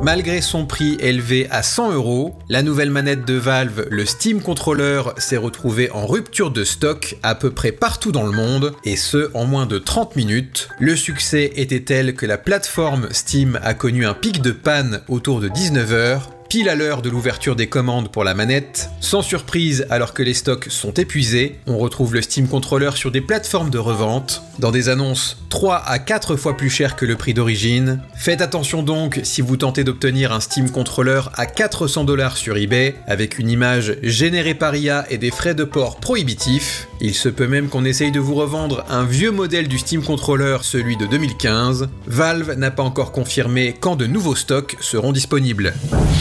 Malgré son prix élevé à 100€, la nouvelle manette de Valve, le Steam Controller, s'est retrouvée en rupture de stock à peu près partout dans le monde, et ce en moins de 30 minutes. Le succès était tel que la plateforme Steam a connu un pic de panne autour de 19h, pile à l'heure de l'ouverture des commandes pour la manette. Sans surprise, alors que les stocks sont épuisés, on retrouve le Steam Controller sur des plateformes de revente, dans des annonces 3 à 4 fois plus chères que le prix d'origine. Faites attention donc si vous tentez d'obtenir un Steam Controller à 400$ sur eBay, avec une image générée par IA et des frais de port prohibitifs. Il se peut même qu'on essaye de vous revendre un vieux modèle du Steam Controller, celui de 2015. Valve n'a pas encore confirmé quand de nouveaux stocks seront disponibles.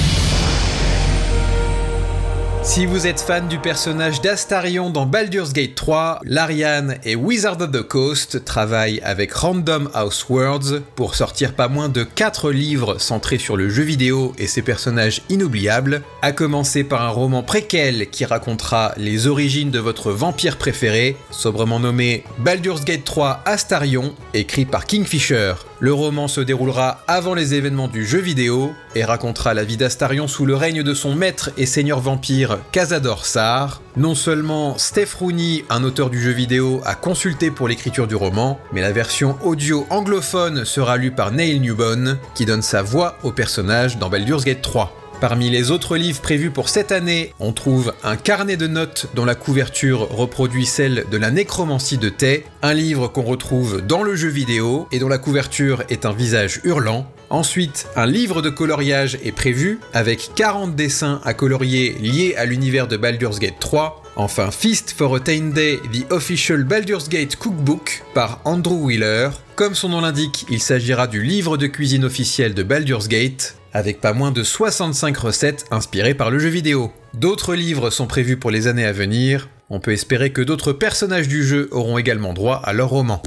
Si vous êtes fan du personnage d'Astarion dans Baldur's Gate 3, Larian et Wizard of the Coast travaillent avec Random House Worlds pour sortir pas moins de 4 livres centrés sur le jeu vidéo et ses personnages inoubliables, à commencer par un roman préquel qui racontera les origines de votre vampire préféré, sobrement nommé Baldur's Gate 3 Astarion, écrit par Kingfisher. Le roman se déroulera avant les événements du jeu vidéo et racontera la vie d'Astarion sous le règne de son maître et seigneur vampire Cazador Sar. Non seulement Steph Rooney, un auteur du jeu vidéo, a consulté pour l'écriture du roman, mais la version audio anglophone sera lue par Neil Newbon, qui donne sa voix au personnage dans Baldur's Gate 3. Parmi les autres livres prévus pour cette année, on trouve un carnet de notes dont la couverture reproduit celle de la nécromancie de Tay, un livre qu'on retrouve dans le jeu vidéo et dont la couverture est un visage hurlant. Ensuite, un livre de coloriage est prévu, avec 40 dessins à colorier liés à l'univers de Baldur's Gate 3. Enfin, Feast for a Tame Day, The Official Baldur's Gate Cookbook par Andrew Wheeler. Comme son nom l'indique, il s'agira du livre de cuisine officiel de Baldur's Gate, avec pas moins de 65 recettes inspirées par le jeu vidéo. D'autres livres sont prévus pour les années à venir. On peut espérer que d'autres personnages du jeu auront également droit à leur roman.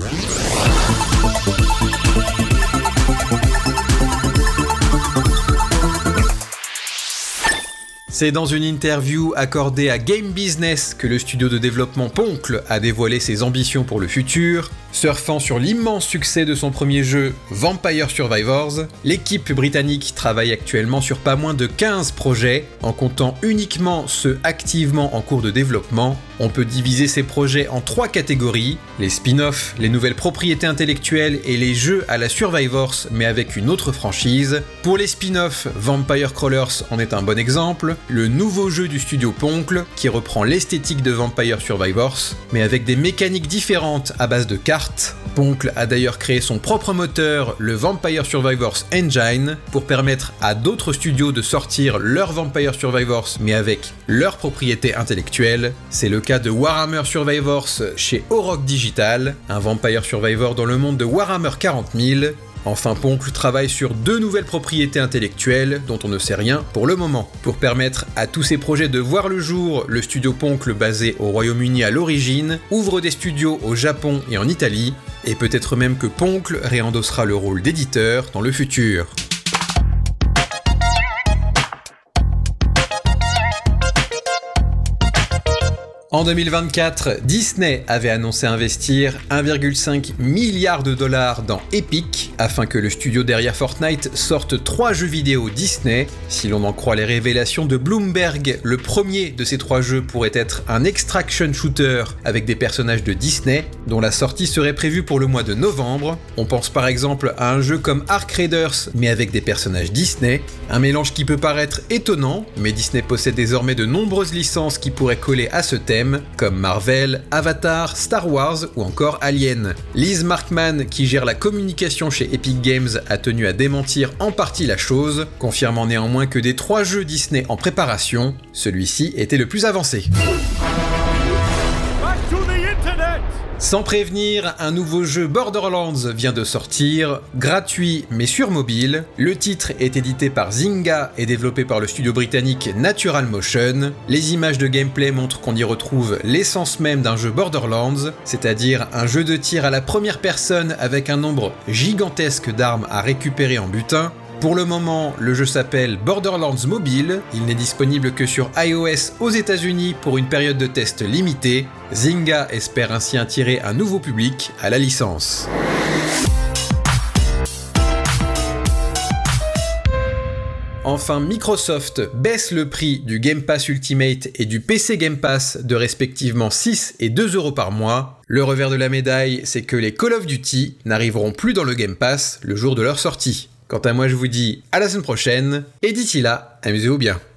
C'est dans une interview accordée à Game Business que le studio de développement Poncle a dévoilé ses ambitions pour le futur. Surfant sur l'immense succès de son premier jeu, Vampire Survivors, l'équipe britannique travaille actuellement sur pas moins de 15 projets, en comptant uniquement ceux activement en cours de développement. On peut diviser ces projets en 3 catégories, les spin-offs, les nouvelles propriétés intellectuelles et les jeux à la Survivors mais avec une autre franchise. Pour les spin-offs, Vampire Crawlers en est un bon exemple, le nouveau jeu du studio Poncle qui reprend l'esthétique de Vampire Survivors mais avec des mécaniques différentes à base de cartes. Poncle a d'ailleurs créé son propre moteur, le Vampire Survivors Engine, pour permettre à d'autres studios de sortir leur Vampire Survivors mais avec leur propriété intellectuelle. C'est le cas de Warhammer Survivors chez Auroch Digital, un Vampire Survivor dans le monde de Warhammer 40 000. Enfin, Poncle travaille sur 2 nouvelles propriétés intellectuelles dont on ne sait rien pour le moment. Pour permettre à tous ces projets de voir le jour, le studio Poncle basé au Royaume-Uni à l'origine ouvre des studios au Japon et en Italie, et peut-être même que Poncle réendossera le rôle d'éditeur dans le futur. En 2024, Disney avait annoncé investir 1,5 milliard de dollars dans Epic afin que le studio derrière Fortnite sorte 3 jeux vidéo Disney. Si l'on en croit les révélations de Bloomberg, le premier de ces 3 jeux pourrait être un extraction shooter avec des personnages de Disney, dont la sortie serait prévue pour le mois de novembre. On pense par exemple à un jeu comme Ark Raiders, mais avec des personnages Disney. Un mélange qui peut paraître étonnant, mais Disney possède désormais de nombreuses licences qui pourraient coller à ce thème, comme Marvel, Avatar, Star Wars ou encore Alien. Liz Markman, qui gère la communication chez Epic Games, a tenu à démentir en partie la chose, confirmant néanmoins que des 3 jeux Disney en préparation, celui-ci était le plus avancé. Sans prévenir, un nouveau jeu Borderlands vient de sortir, gratuit mais sur mobile. Le titre est édité par Zynga et développé par le studio britannique Natural Motion. Les images de gameplay montrent qu'on y retrouve l'essence même d'un jeu Borderlands, c'est-à-dire un jeu de tir à la première personne avec un nombre gigantesque d'armes à récupérer en butin. Pour le moment, le jeu s'appelle Borderlands Mobile, il n'est disponible que sur iOS aux États-Unis pour une période de test limitée. Zynga espère ainsi attirer un nouveau public à la licence. Enfin, Microsoft baisse le prix du Game Pass Ultimate et du PC Game Pass de respectivement 6 et 2 € par mois. Le revers de la médaille, c'est que les Call of Duty n'arriveront plus dans le Game Pass le jour de leur sortie. Quant à moi, je vous dis à la semaine prochaine, et d'ici là, amusez-vous bien.